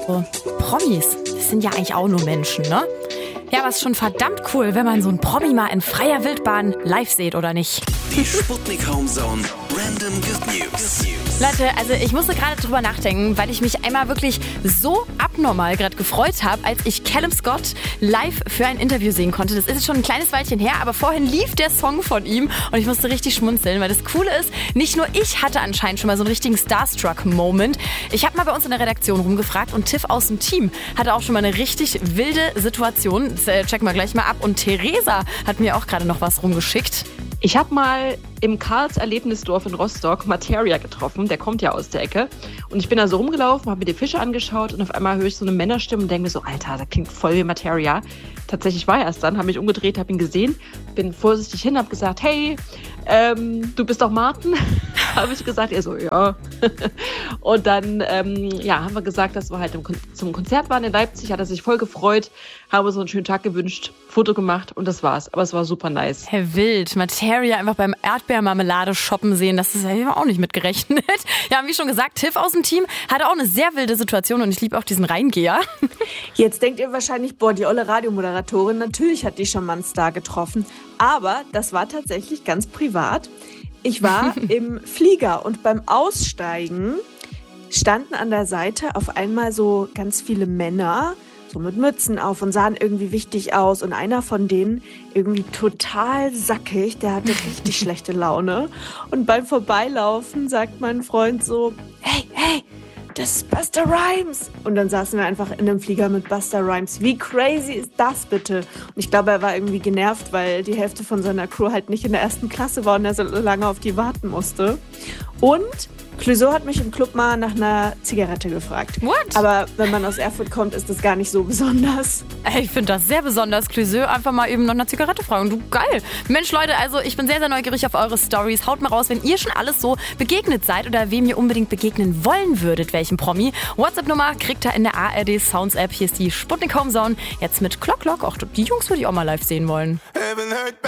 Promis, das sind ja eigentlich auch nur Menschen, ne? Ja, aber es ist schon verdammt cool, wenn man so einen Promi mal in freier Wildbahn live sieht, oder nicht? Die Sputnik Homezone Random Good News. Leute, also ich musste gerade drüber nachdenken, weil ich mich einmal wirklich so abnormal gerade gefreut habe, als ich Callum Scott live für ein Interview sehen konnte. Das ist jetzt schon ein kleines Weilchen her, aber vorhin lief der Song von ihm und ich musste richtig schmunzeln, weil das Coole ist, nicht nur ich hatte anscheinend schon mal so einen richtigen Starstruck-Moment. Ich habe mal bei uns in der Redaktion rumgefragt und Tiff aus dem Team hatte auch schon mal eine richtig wilde Situation. Das checken wir gleich mal ab. Und Theresa hat mir auch gerade noch was rumgeschickt. Ich habe mal im Karls Erlebnisdorf in Rostock Materia getroffen, der kommt ja aus der Ecke. Und ich bin da so rumgelaufen, habe mir die Fische angeschaut und auf einmal höre ich so eine Männerstimme und denke mir so, Alter, das klingt voll wie Materia. Tatsächlich war er es dann, habe mich umgedreht, habe ihn gesehen, bin vorsichtig hin, habe gesagt, hey, du bist doch Martin? Habe ich gesagt, er so, ja. Und dann haben wir gesagt, dass wir halt zum Konzert waren in Leipzig, hat er sich voll gefreut, haben uns so einen schönen Tag gewünscht, Foto gemacht und das war's. Aber es war super nice. Herr Wild, Materia einfach beim Erdbeermarmelade shoppen sehen, das ist ja auch nicht mitgerechnet. Ja, wie schon gesagt, Tiff aus dem Team hatte auch eine sehr wilde Situation und ich liebe auch diesen Reingeher. Jetzt denkt ihr wahrscheinlich, boah, die olle Radiomoderatorin, natürlich hat die schon mal einen Star getroffen. Aber das war tatsächlich ganz privat. Ich war im Flieger und beim Aussteigen standen an der Seite auf einmal so ganz viele Männer, so mit Mützen auf und sahen irgendwie wichtig aus. Und einer von denen irgendwie total sackig, der hatte richtig schlechte Laune. Und beim Vorbeilaufen sagt mein Freund so, hey, das ist Busta Rhymes. Und dann saßen wir einfach in einem Flieger mit Busta Rhymes. Wie crazy ist das bitte? Und ich glaube, er war irgendwie genervt, weil die Hälfte von seiner Crew halt nicht in der ersten Klasse war und er so lange auf die warten musste. Und Clouseau hat mich im Club mal nach einer Zigarette gefragt. What? Aber wenn man aus Erfurt kommt, ist das gar nicht so besonders. Ey, ich finde das sehr besonders, Clouseau, einfach mal eben nach einer Zigarette fragen. Du, geil. Mensch, Leute, also ich bin sehr, sehr neugierig auf eure Stories. Haut mal raus, wenn ihr schon alles so begegnet seid oder wem ihr unbedingt begegnen wollen würdet, welchen Promi. WhatsApp-Nummer kriegt ihr in der ARD Sounds App. Hier ist die Sputnik Homezone. Jetzt mit Clock. Auch die Jungs würde ich auch mal live sehen wollen.